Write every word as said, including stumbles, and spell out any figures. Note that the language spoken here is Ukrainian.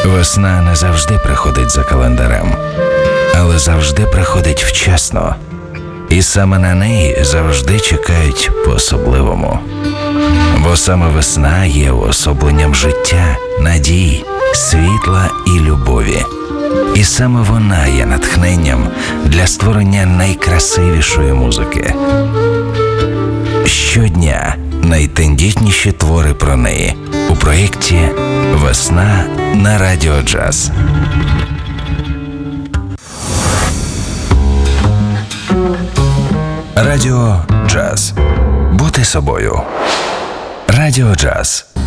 Весна не завжди приходить за календарем, але завжди приходить вчасно. І саме на неї завжди чекають по-особливому. Бо саме весна є уособленням життя, надії, світла і любові. І саме вона є натхненням для створення найкрасивішої музики. Щодня найтендітніші твори про неї у проєкті «Весна» на Радіо Джаз. Радіо Джаз. Бути собою. Радіо Джаз.